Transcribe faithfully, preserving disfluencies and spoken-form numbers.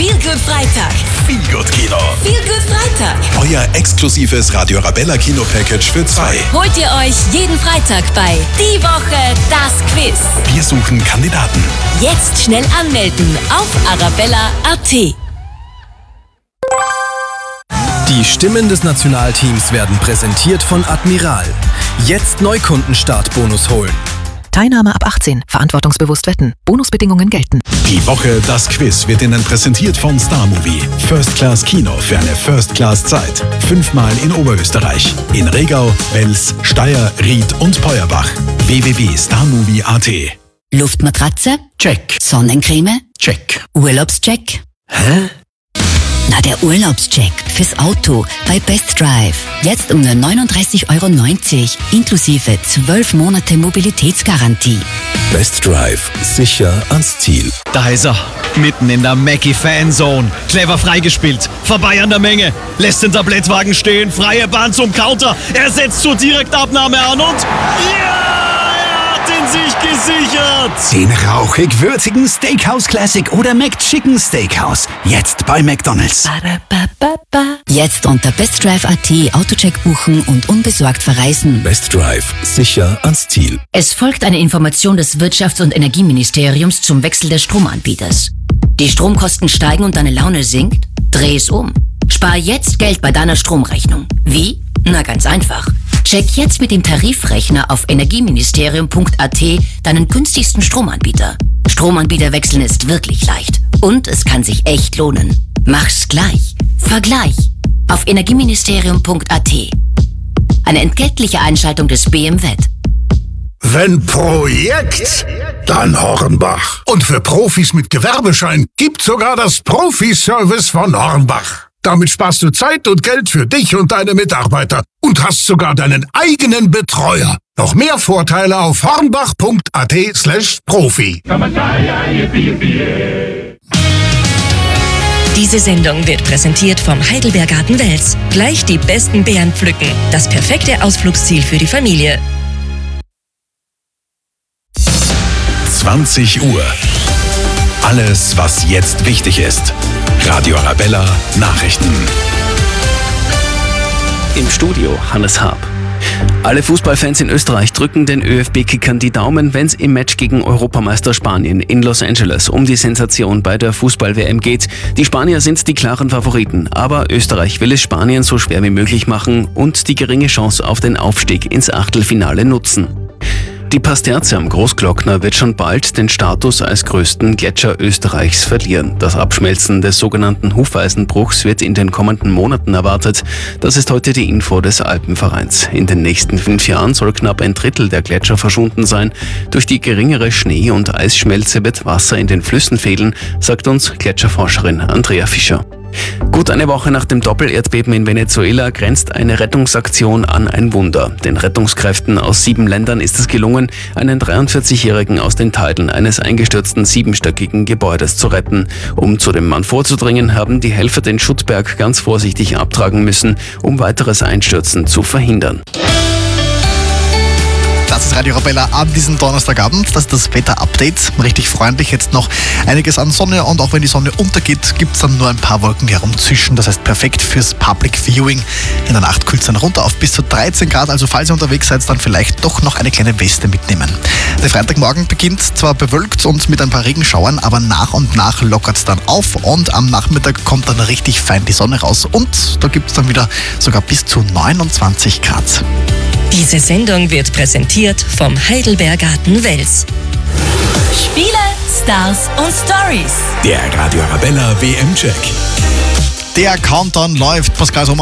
Feel Good Freitag. Feel Good Kino. Feel Good Freitag. Euer exklusives Radio Arabella Kino-Package für zwei. Holt ihr euch jeden Freitag bei Die Woche das Quiz. Wir suchen Kandidaten. Jetzt schnell anmelden auf arabella punkt at. Die Stimmen des Nationalteams werden präsentiert von Admiral. Jetzt Neukundenstart-Bonus holen. Teilnahme ab achtzehn. Verantwortungsbewusst wetten. Bonusbedingungen gelten. Die Woche das Quiz wird Ihnen präsentiert von Star Movie. First Class Kino für eine First Class Zeit. Fünfmal in Oberösterreich. In Regau, Wels, Steyr, Ried und Peuerbach. w w w punkt starmovie punkt at. Luftmatratze? Check. Sonnencreme? Check. Urlaubscheck? Hä? Na, der Urlaubscheck fürs Auto bei Best Drive. Jetzt um nur neununddreißig Euro neunzig, inklusive zwölf Monate Mobilitätsgarantie. Best Drive. Sicher ans Ziel. Da ist er, mitten in der Mackie-Fanzone. Clever freigespielt, vorbei an der Menge. Lässt den Tablettwagen stehen, freie Bahn zum Counter. Er setzt zur Direktabnahme an und... Ja! sich gesichert. Den rauchig-würzigen Steakhouse Classic oder McChicken Steakhouse. Jetzt bei McDonald's. Jetzt unter bestdrive punkt at Autocheck buchen und unbesorgt verreisen. Best Drive. Sicher ans Ziel. Es folgt eine Information des Wirtschafts- und Energieministeriums zum Wechsel des Stromanbieters. Die Stromkosten steigen und deine Laune sinkt? Dreh es um. Spar jetzt Geld bei deiner Stromrechnung. Wie? Na, ganz einfach. Check jetzt mit dem Tarifrechner auf energieministerium punkt at deinen günstigsten Stromanbieter. Stromanbieter wechseln ist wirklich leicht und es kann sich echt lohnen. Mach's gleich. Vergleich auf energieministerium punkt at. Eine entgeltliche Einschaltung des B M W. Wenn Projekt, dann Hornbach. Und für Profis mit Gewerbeschein gibt's sogar das Profi-Service von Hornbach. Damit sparst du Zeit und Geld für dich und deine Mitarbeiter und hast sogar deinen eigenen Betreuer. Noch mehr Vorteile auf hornbach punkt at slash profi. Diese Sendung wird präsentiert vom Heidelbergarten Wels. Gleich die besten Beeren pflücken. Das perfekte Ausflugsziel für die Familie. zwanzig Uhr. Alles, was jetzt wichtig ist. Radio Arabella Nachrichten. Im Studio Hannes Haab. Alle Fußballfans in Österreich drücken den ÖFB-Kickern die Daumen, wenn es im Match gegen Europameister Spanien in Los Angeles um die Sensation bei der Fußball-W M geht. Die Spanier sind die klaren Favoriten, aber Österreich will es Spanien so schwer wie möglich machen und die geringe Chance auf den Aufstieg ins Achtelfinale nutzen. Die Pasterze am Großglockner wird schon bald den Status als größten Gletscher Österreichs verlieren. Das Abschmelzen des sogenannten Hufeisenbruchs wird in den kommenden Monaten erwartet. Das ist heute die Info des Alpenvereins. In den nächsten fünf Jahren soll knapp ein Drittel der Gletscher verschwunden sein. Durch die geringere Schnee- und Eisschmelze wird Wasser in den Flüssen fehlen, sagt uns Gletscherforscherin Andrea Fischer. Gut eine Woche nach dem Doppelerdbeben in Venezuela grenzt eine Rettungsaktion an ein Wunder. Den Rettungskräften aus sieben Ländern ist es gelungen, einen dreiundvierzigjährigen aus den Teilen eines eingestürzten siebenstöckigen Gebäudes zu retten. Um zu dem Mann vorzudringen, haben die Helfer den Schuttberg ganz vorsichtig abtragen müssen, um weiteres Einstürzen zu verhindern. Das ist Radio Arabella an diesem Donnerstagabend. Das ist das Wetter-Update. Richtig freundlich jetzt noch einiges an Sonne und auch wenn die Sonne untergeht, gibt es dann nur ein paar Wolken, die herumzischen. Das heißt perfekt fürs Public Viewing. In der Nacht kühlt es dann runter auf bis zu dreizehn Grad. Also falls ihr unterwegs seid, dann vielleicht doch noch eine kleine Weste mitnehmen. Der Freitagmorgen beginnt zwar bewölkt und mit ein paar Regenschauern, aber nach und nach lockert es dann auf und am Nachmittag kommt dann richtig fein die Sonne raus und da gibt es dann wieder sogar bis zu neunundzwanzig Grad. Diese Sendung wird präsentiert vom Heidelbergarten Wels. Spiele, Stars und Stories. Der Radio Arabella W M-Check. Der Countdown läuft. Pascal Sommer